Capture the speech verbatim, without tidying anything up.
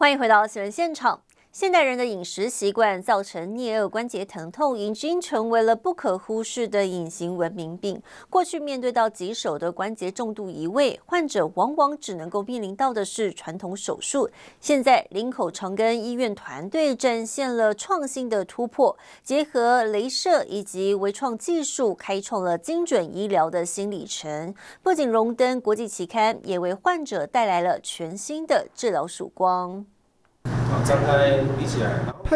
欢迎回到新闻现场。现代人的饮食习惯造成颞颌关节疼痛，已经成为了不可忽视的隐形文明病。过去面对到棘手的关节重度移位，患者往往只能够面临到的是传统手术。现在林口长庚医院团队展现了创新的突破，结合雷射以及微创技术，开创了精准医疗的新里程。不仅荣登国际期刊，也为患者带来了全新的治疗曙光。 好，张开，闭起来。